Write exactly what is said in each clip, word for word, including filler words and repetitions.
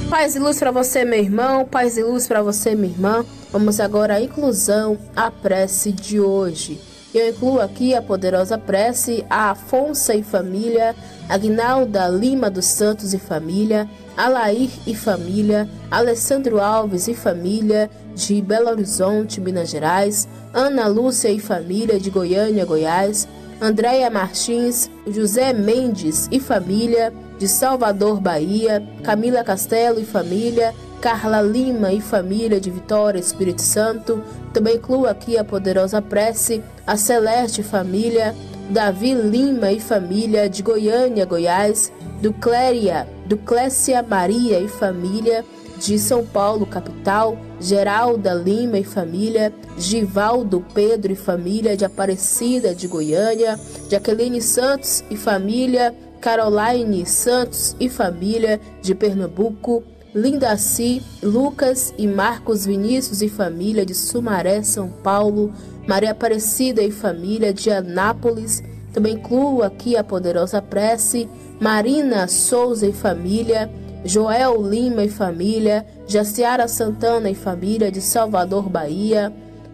Paz e luz para você, meu irmão, paz e luz para você, minha irmã. Vamos agora à inclusão, à prece de hoje. Eu incluo aqui a poderosa prece a Afonso e família, Aguinalda Lima dos Santos e família, Alair e família, Alessandro Alves e família, de Belo Horizonte, Minas Gerais, Ana Lúcia e família, de Goiânia, Goiás, Andréia Martins, José Mendes e família, de Salvador, Bahia, Camila Castelo e família, Carla Lima e família, de Vitória, Espírito Santo. Também incluo aqui a poderosa prece a Celeste família, Davi Lima e família, de Goiânia, Goiás, do Cléria, do Clécia Maria e família, de São Paulo, capital, Geralda Lima e família, Givaldo Pedro e família, de Aparecida, de Goiânia, Jaqueline Santos e família, Caroline Santos e família, de Pernambuco, Lindaci, Lucas e Marcos Vinícius e família, de Sumaré, São Paulo, Maria Aparecida e família, de Anápolis. Também incluo aqui a poderosa prece Marina Souza e família, Joel Lima e família, Jaciara Santana e família, de Salvador, Bahia,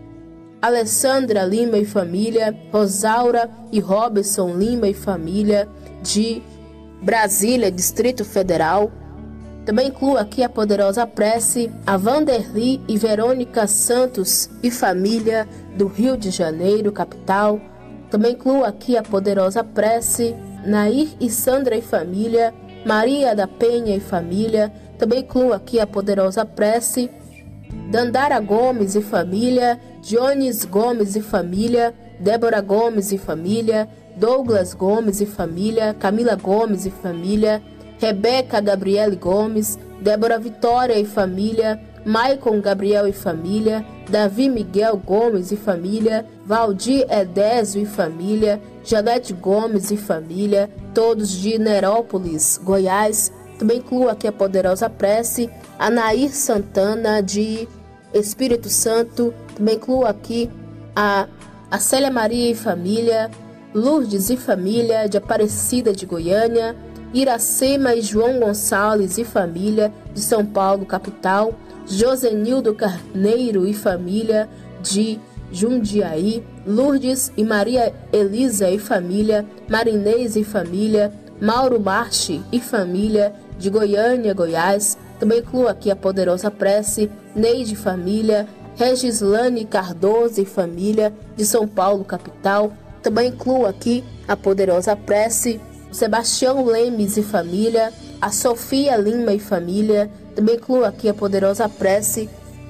Alessandra Lima e família, Rosaura e Robson Lima e família, de Brasília, Distrito Federal. Também incluo aqui a poderosa prece a Vanderly e Verônica Santos e família, do Rio de Janeiro, capital. Também incluo aqui a poderosa prece Nair e Sandra e família, Maria da Penha e família. Também incluo aqui a poderosa prece Dandara Gomes e família, Dionis Gomes e família, Débora Gomes e família, Douglas Gomes e família, Camila Gomes e família, Rebeca Gabriele Gomes, Débora Vitória e família, Maicon Gabriel e família, Davi Miguel Gomes e família, Valdir Edésio e família, Janete Gomes e família, todos de Nerópolis, Goiás. Também incluo aqui a poderosa prece Anair Santana, de Espírito Santo. Também incluo aqui a, a Célia Maria e família, Lourdes e família, de Aparecida de Goiânia, Iracema e João Gonçalves e família, de São Paulo, capital, Josenildo Carneiro e família, de Jundiaí, Lourdes e Maria Elisa e família, Marinês e família, Mauro Marchi e família, de Goiânia, Goiás. Também incluo aqui a poderosa prece Neide família, Regislane Cardoso e família, de São Paulo, capital. Também incluo aqui a poderosa prece Sebastião Lemes e família, a Sofia Lima e família. Também incluo aqui a poderosa prece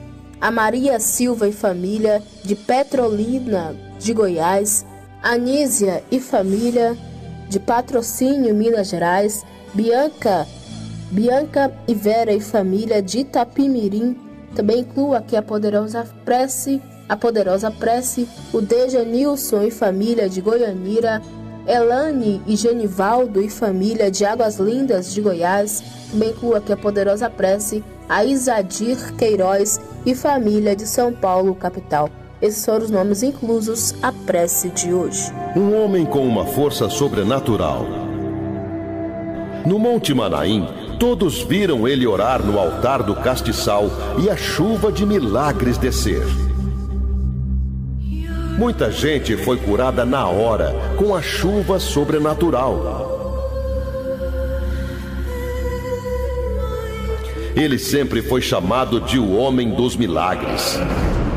a Maria Silva e família, de Petrolina, de Goiás, Anísia e família, de Patrocínio, Minas Gerais, Bianca, Bianca e Vera e família, de Itapimirim. Também incluo aqui a poderosa prece, a poderosa prece, o Dejanilson e família, de Goianira, Elane e Genivaldo e família, de Águas Lindas, de Goiás. Também incluo aqui a poderosa prece a Isadir Queiroz e família, de São Paulo, capital. Esses foram os nomes inclusos à prece de hoje. Um homem com uma força sobrenatural. No Monte Manaim, todos viram ele orar no altar do castiçal e a chuva de milagres descer. Muita gente foi curada na hora com a chuva sobrenatural. Ele sempre foi chamado de o homem dos milagres.